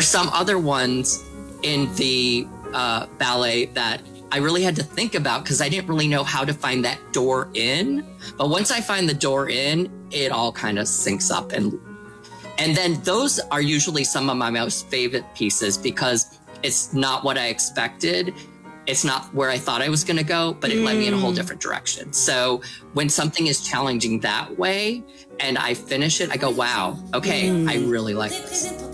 There's some other ones in the ballet that I really had to think about because I didn't really know how to find that door in. But once I find the door in, it all kind of syncs up. And then those are usually some of my most favorite pieces because it's not what I expected. It's not where I thought I was going to go, but it led me in a whole different direction. So when something is challenging that way and I finish it, I go, wow, okay, I really like this.